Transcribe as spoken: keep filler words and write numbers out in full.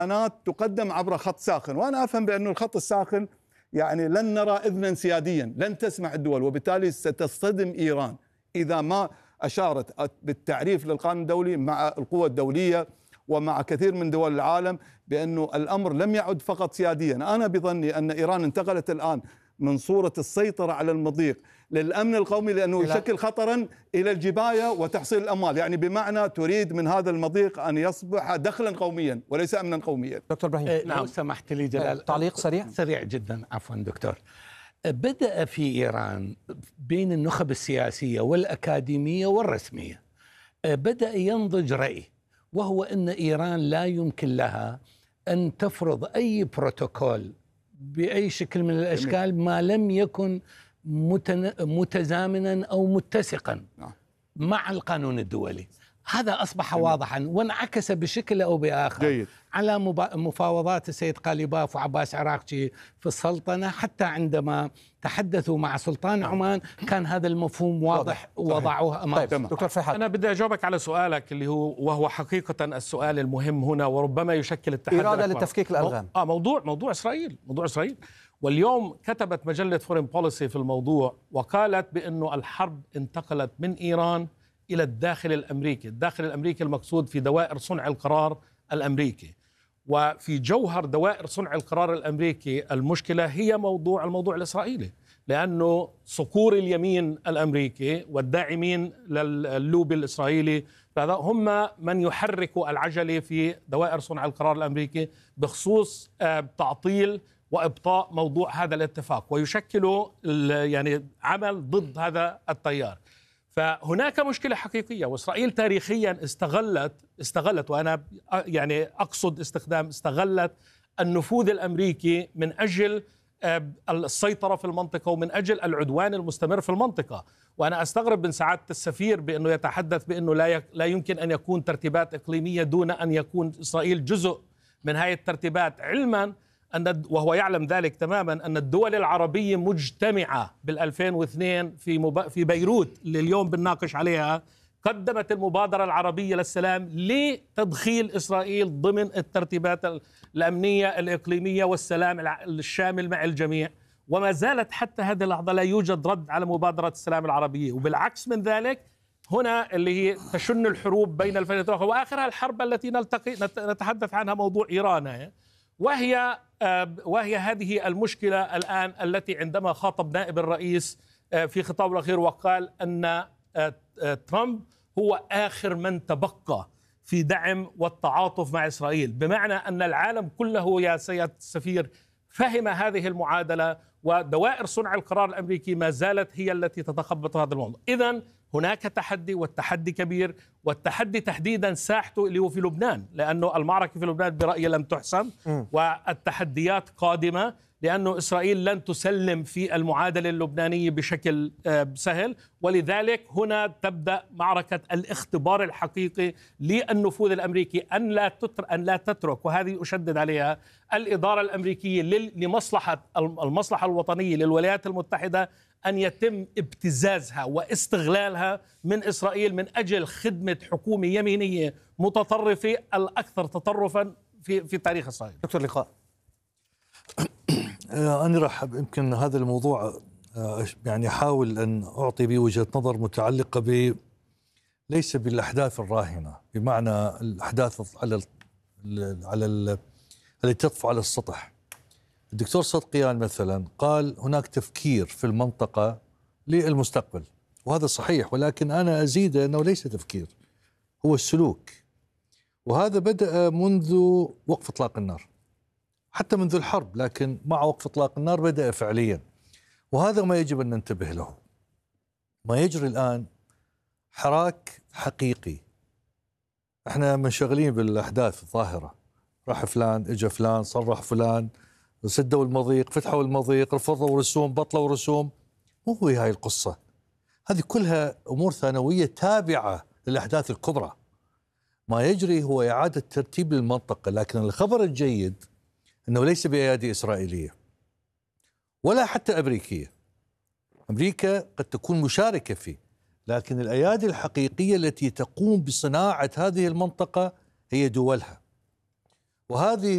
بيانات تقدم عبر خط ساخن، وأنا أفهم بأن الخط الساخن يعني لن نرى إذنا سياديا، لن تسمع الدول، وبالتالي ستصطدم إيران إذا ما أشارت بالتعريف للقانون الدولي مع القوى الدولية ومع كثير من دول العالم بأنه الأمر لم يعد فقط سياديا. أنا بظني أن إيران انتقلت الآن من صورة السيطرة على المضيق للأمن القومي، لأنه يشكل خطرا إلى الجباية وتحصيل الأموال، يعني بمعنى تريد من هذا المضيق أن يصبح دخلا قوميا وليس أمنا قوميا. دكتور إبراهيم، إيه نعم. لو سمحت لي جلال تعليق سريع سريع جدا. عفوا دكتور. بدأ في إيران بين النخب السياسية والأكاديمية والرسمية بدأ ينضج رأي، وهو أن إيران لا يمكن لها أن تفرض أي بروتوكول بأي شكل من الأشكال ما لم يكن متزامنا أو متسقا مع القانون الدولي. هذا أصبح واضحا وانعكس بشكل أو بآخر جيد. على مفاوضات السيد قاليباف وعباس عراقجي في السلطنة، حتى عندما تحدثوا مع سلطان عمان كان هذا المفهوم واضح ووضعوه أمام. طيب دكتور فيحاء، أنا بدي أجاوبك على سؤالك اللي هو وهو حقيقة السؤال المهم هنا وربما يشكل التحدي إرادة لتفكيك الألغام. آه موضوع موضوع إسرائيل موضوع إسرائيل واليوم كتبت مجلة فورين بوليسي في الموضوع وقالت بأنه الحرب انتقلت من إيران إلى الداخل الأمريكي. الداخل الأمريكي المقصود في دوائر صنع القرار الأمريكي، وفي جوهر دوائر صنع القرار الأمريكي المشكلة هي موضوع الموضوع الإسرائيلي، لأنه صقور اليمين الأمريكي والداعمين لللوبي الإسرائيلي هم من يحركوا العجلة في دوائر صنع القرار الأمريكي بخصوص تعطيل وإبطاء موضوع هذا الاتفاق، ويشكلوا يعني عمل ضد هذا التيار. فهناك مشكلة حقيقية، وإسرائيل تاريخيا استغلت استغلت وأنا يعني أقصد استخدام استغلت النفوذ الأمريكي من أجل السيطرة في المنطقة ومن أجل العدوان المستمر في المنطقة. وأنا أستغرب من سعادة السفير بأنه يتحدث بأنه لا لا يمكن أن يكون ترتيبات إقليمية دون أن يكون إسرائيل جزء من هذه الترتيبات، علما أن وهو يعلم ذلك تماما أن الدول العربية مجتمعة بالألفين واثنين في مب... في بيروت اللي اليوم بنناقش عليها، قدمت المبادرة العربية للسلام لتدخيل إسرائيل ضمن الترتيبات الأمنية الإقليمية والسلام الشامل مع الجميع، وما زالت حتى هذه اللحظة لا يوجد رد على مبادرة السلام العربية. وبالعكس من ذلك هنا اللي هي تشن الحروب بين الفريقين، وآخرها الحرب التي نلتقي نتحدث عنها موضوع إيران، وهي وهي هذه المشكلة الآن التي عندما خاطب نائب الرئيس في خطابه الأخير وقال أن ترامب هو آخر من تبقى في دعم والتعاطف مع إسرائيل، بمعنى أن العالم كله يا سيادة السفير فهم هذه المعادلة، ودوائر صنع القرار الأمريكي ما زالت هي التي تتخبط هذا الموضوع. إذن هناك تحدي، والتحدي كبير، والتحدي تحديدا ساحته اللي هو في لبنان، لأنه المعركة في لبنان برأيي لم تحسم، والتحديات قادمة، لأنه إسرائيل لن تسلم في المعادلة اللبنانية بشكل سهل، ولذلك هنا تبدأ معركة الاختبار الحقيقي للنفوذ الأمريكي أن لا تترك أن لا تترك وهذه أشدد عليها الإدارة الأمريكية لمصلحة المصلحة الوطنية للولايات المتحدة أن يتم ابتزازها واستغلالها من إسرائيل من أجل خدمة حكومة يمينية متطرفة الأكثر تطرفا في في تاريخ إسرائيل. دكتور لقاء، أنا راح يمكن هذا الموضوع يعني أحاول أن أعطي به وجهة نظر متعلقة ب ليس بالأحداث الراهنة، بمعنى الأحداث على ال على ال التي تطفو على السطح. الدكتور صدقيان مثلا قال هناك تفكير في المنطقة للمستقبل، وهذا صحيح، ولكن أنا أزيد أنه ليس تفكير، هو السلوك، وهذا بدأ منذ وقف إطلاق النار، حتى منذ الحرب، لكن مع وقف إطلاق النار بدأ فعليا، وهذا ما يجب أن ننتبه له. ما يجري الآن حراك حقيقي، احنا منشغلين بالأحداث الظاهرة، راح فلان، اجى فلان، صرح فلان، سدوا المضيق، فتحوا المضيق، رفضوا رسوم، بطلوا رسوم. مو هي هاي القصة، هذه كلها أمور ثانوية تابعة للأحداث الكبرى. ما يجري هو إعادة ترتيب للمنطقة، لكن الخبر الجيد أنه ليس بأيادي إسرائيلية ولا حتى أمريكية. أمريكا قد تكون مشاركة فيه، لكن الأيادي الحقيقية التي تقوم بصناعة هذه المنطقة هي دولها، وهذه